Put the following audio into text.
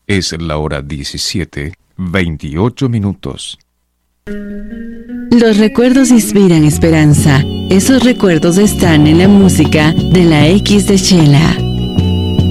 Es la hora 17:28. Los recuerdos inspiran esperanza. Esos recuerdos están en la música de la X de Chela.